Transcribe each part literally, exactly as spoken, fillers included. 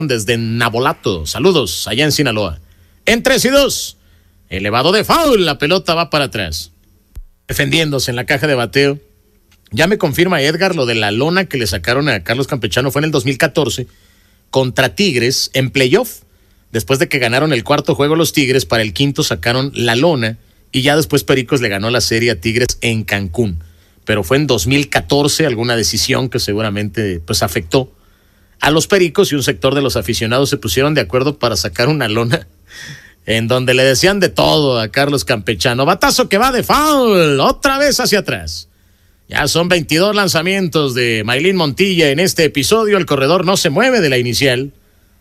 desde Nabolato. Saludos allá en Sinaloa. En tres y dos. Elevado de foul. La pelota va para atrás. Defendiéndose en la caja de bateo. Ya me confirma Edgar lo de la lona que le sacaron a Carlos Campechano. Fue en el dos mil catorce contra Tigres en playoff. Después de que ganaron el cuarto juego los Tigres, para el quinto sacaron la lona y ya después Pericos le ganó la serie a Tigres en Cancún. Pero fue en dos mil catorce alguna decisión que seguramente pues afectó a los Pericos y un sector de los aficionados se pusieron de acuerdo para sacar una lona en donde le decían de todo a Carlos Campechano. Batazo que va de foul, otra vez hacia atrás. Ya son veintidós lanzamientos de Maylin Montilla en este episodio. El corredor no se mueve de la inicial.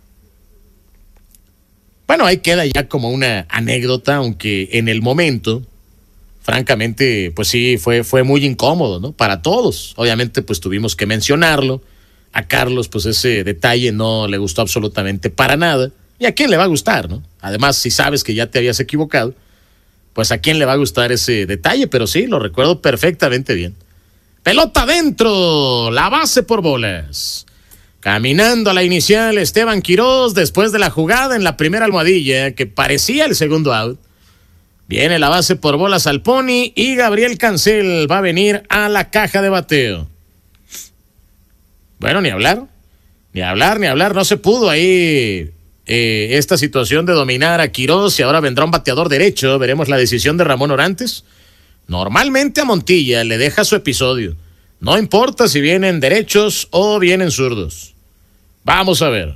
Bueno, ahí queda ya como una anécdota, aunque en el momento, francamente, pues sí, fue, fue muy incómodo, ¿no? Para todos. Obviamente, pues tuvimos que mencionarlo. A Carlos, pues ese detalle no le gustó absolutamente para nada. ¿Y a quién le va a gustar, no? Además, si sabes que ya te habías equivocado, pues a quién le va a gustar ese detalle. Pero sí, lo recuerdo perfectamente bien. Pelota adentro, la base por bolas. Caminando a la inicial, Esteban Quiroz, después de la jugada en la primera almohadilla, que parecía el segundo out. Viene la base por bolas al Pony y Gabriel Cancel va a venir a la caja de bateo. Bueno, ni hablar, ni hablar, ni hablar. No se pudo ahí eh, esta situación de dominar a Quiroz y ahora vendrá un bateador derecho. Veremos la decisión de Ramón Orantes. Normalmente a Montilla le deja su episodio. No importa si vienen derechos o vienen zurdos. Vamos a ver.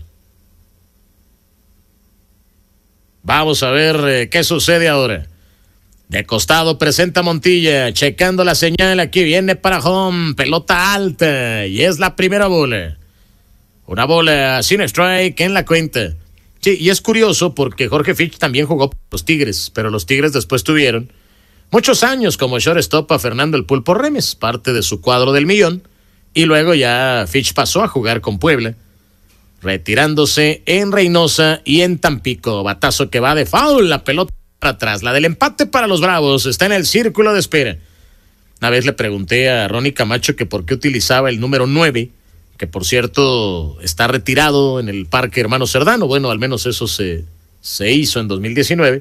Vamos a ver eh, qué sucede ahora. De costado presenta Montilla, checando la señal. Aquí viene para home, pelota alta y es la primera bola. Una bola sin strike en la cuenta. Sí, y es curioso porque Jorge Fitch también jugó por los Tigres, pero los Tigres después tuvieron muchos años como shortstop a Fernando el Pulpo Remes, parte de su cuadro del millón, y luego ya Fitch pasó a jugar con Puebla, retirándose en Reynosa y en Tampico. Batazo que va de foul, la pelota para atrás. La del empate para los Bravos está en el círculo de espera. Una vez le pregunté a Ronnie Camacho que por qué utilizaba el número nueve, que por cierto está retirado en el Parque Hermano Cerdano. Bueno, al menos eso se, se hizo en dos mil diecinueve.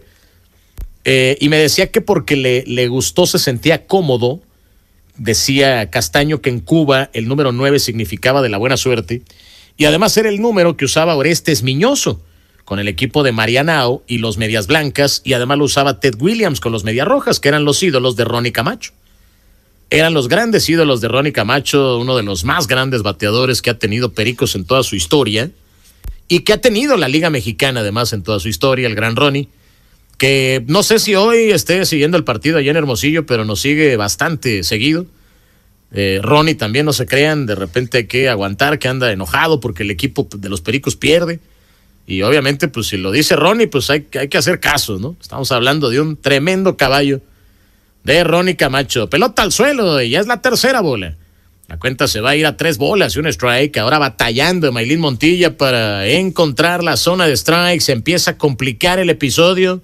Eh, y me decía que porque le, le gustó, se sentía cómodo. Decía Castaño que en Cuba el número nueve significaba de la buena suerte. Y además era el número que usaba Orestes Miñoso con el equipo de Marianao y los Medias Blancas. Y además lo usaba Ted Williams con los Medias Rojas, que eran los ídolos de Ronnie Camacho. Eran los grandes ídolos de Ronnie Camacho, uno de los más grandes bateadores que ha tenido Pericos en toda su historia. Y que ha tenido la Liga Mexicana además en toda su historia, el gran Ronnie. Que no sé si hoy esté siguiendo el partido allá en Hermosillo, pero nos sigue bastante seguido. Eh, Ronnie también, no se crean, de repente hay que aguantar que anda enojado porque el equipo de los Pericos pierde. Y obviamente, pues si lo dice Ronnie, pues hay, hay que hacer caso, ¿no? Estamos hablando de un tremendo caballo de Ronnie Camacho. Pelota al suelo y ya es la tercera bola. La cuenta se va a ir a tres bolas y un strike. Ahora batallando Maylin Montilla para encontrar la zona de strike. Se empieza a complicar el episodio.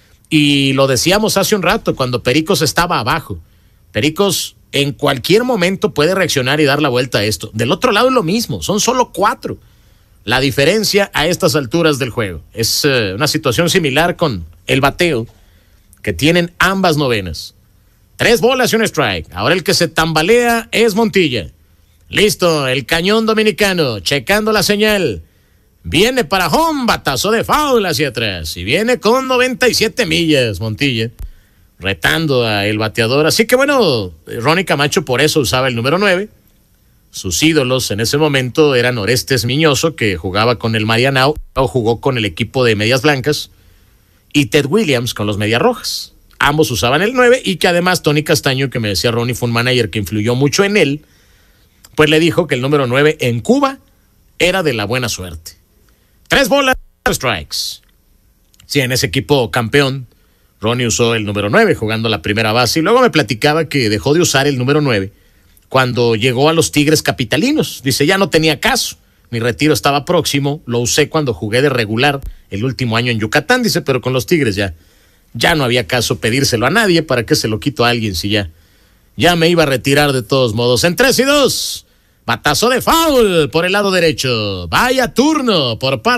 Y lo decíamos hace un rato, cuando Pericos estaba abajo. Pericos en cualquier momento puede reaccionar y dar la vuelta a esto. Del otro lado es lo mismo, son solo cuatro. La diferencia a estas alturas del juego es uh, una situación similar con el bateo que tienen ambas novenas. Tres bolas y un strike. Ahora el que se tambalea es Montilla. Listo, el cañón dominicano, checando la señal. Viene para home, batazo de foul hacia atrás. Y viene con noventa y siete millas, Montilla, retando a el bateador. Así que bueno, Ronnie Camacho por eso usaba el número nueve. Sus ídolos en ese momento eran Orestes Miñoso, que jugaba con el Marianao, o jugó con el equipo de Medias Blancas, y Ted Williams con los Medias Rojas. Ambos usaban el nueve, y que además Tony Castaño, que me decía Ronnie, fue un manager que influyó mucho en él, pues le dijo que el número nueve en Cuba era de la buena suerte. Tres bolas, strikes. Sí, en ese equipo campeón, Ronnie usó el número nueve jugando la primera base, y luego me platicaba que dejó de usar el número nueve cuando llegó a los Tigres Capitalinos. Dice, ya no tenía caso, mi retiro estaba próximo, lo usé cuando jugué de regular el último año en Yucatán, dice, pero con los Tigres ya, ya no había caso pedírselo a nadie, ¿para qué se lo quito a alguien si ya, ya me iba a retirar de todos modos? En tres y dos, Batazo de foul por el lado derecho. Vaya turno por parte